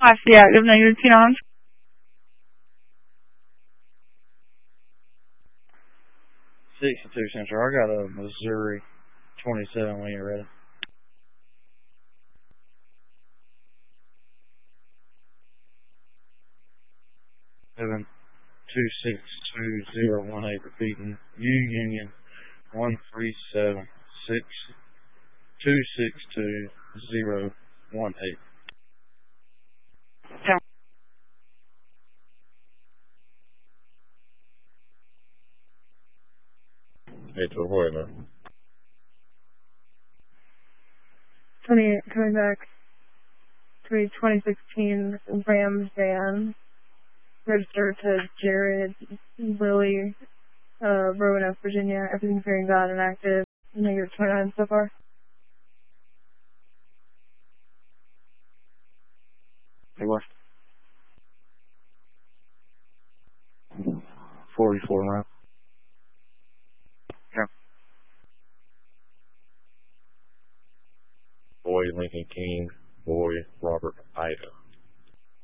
Class C active, negative 29. 62 Central. I got a Missouri 27 when you're ready. 7262018 repeating. U Union 1362626018. Esto es bueno. 28 coming back to 2016 Ram van. Registered to Jared Lily, Roanoke, Virginia. Everything's very valid and active. Negative 29 so far. Hey, what? 44 round. Yeah. Boy Lincoln King, boy Robert Ida.